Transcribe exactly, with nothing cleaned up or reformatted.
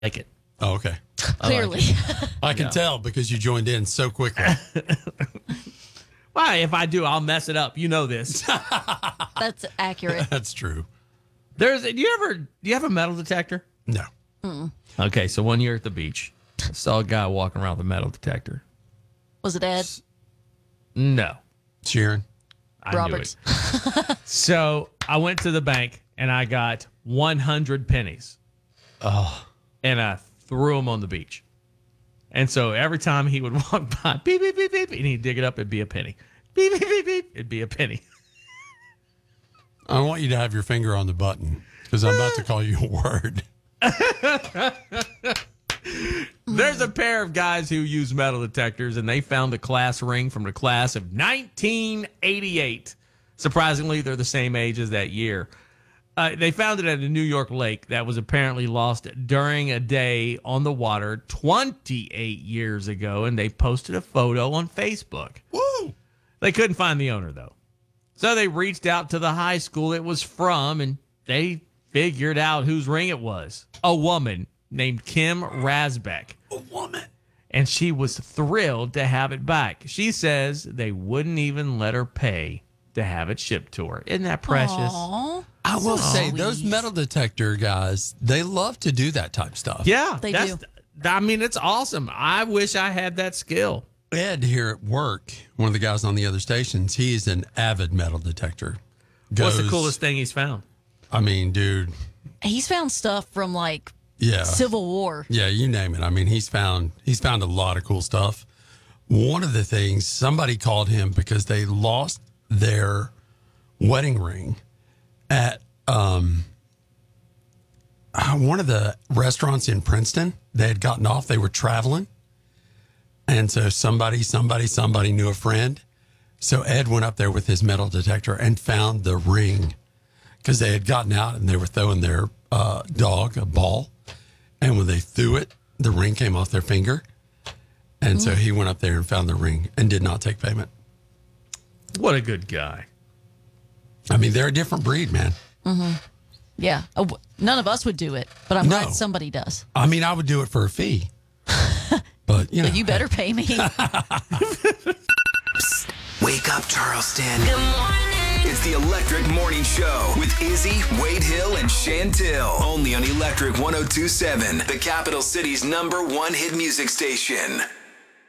like it. Oh, okay. Clearly. I, like I can Yeah. tell because you joined in so quickly. Why? If I do, I'll mess it up. You know this. That's accurate. That's true. There's. Do you ever? Do you have a metal detector? No. Okay, so one year at the beach, I saw a guy walking around with a metal detector. Was it Ed No, Sharon? I Roberts? knew it. So I went to the bank and I got one hundred pennies. Oh. And I threw them on the beach. And so every time he would walk by, beep, beep, beep, beep, and he'd dig it up, it'd be a penny. Beep, beep, beep, beep, it'd be a penny. I want you to have your finger on the button because I'm about to call you a word. There's a pair of guys who use metal detectors, and they found a class ring from the class of nineteen eighty-eight. Surprisingly, they're the same age as that year. Uh, they found it at a New York lake that was apparently lost during a day on the water twenty-eight years ago, and they posted a photo on Facebook. Woo! They couldn't find the owner, though. So they reached out to the high school it was from, and they figured out whose ring it was. A woman named Kim Rasbeck. A woman. And she was thrilled to have it back. She says they wouldn't even let her pay to have it shipped to her. Isn't that precious? Aw. I will So say sweet. those metal detector guys, they love to do that type stuff. Yeah, They that's, do. I mean, it's awesome. I wish I had that skill. Ed here at work, one of the guys on the other stations, he's an avid metal detector. What's the Goes- coolest thing he's found? I mean, dude, He's found stuff from like yeah. Civil War. Yeah, you name it. I mean, he's found he's found a lot of cool stuff. One of the things, somebody called him because they lost their wedding ring at um, uh, one of the restaurants in Princeton. They had gotten off, they were traveling. And so somebody, somebody, somebody knew a friend. So Ed went up there with his metal detector and found the ring because they had gotten out and they were throwing their uh, dog a ball. And when they threw it, the ring came off their finger. And so he went up there and found the ring and did not take payment. What a good guy. I mean, they're a different breed, man. Yeah. Oh, w- none of us would do it, but I'm No. glad somebody does. I mean, I would do it for a fee. But, you know. But you better pay me. Wake up, Charleston. Good morning. It's the Electric Morning Show with Izzy, Wade Hill, and Chantil. Only on Electric one oh two point seven, the capital city's number one hit music station.